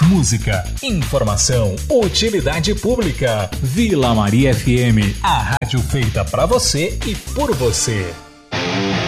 música, informação, utilidade pública. Vila Maria FM, a rádio feita pra você e por você.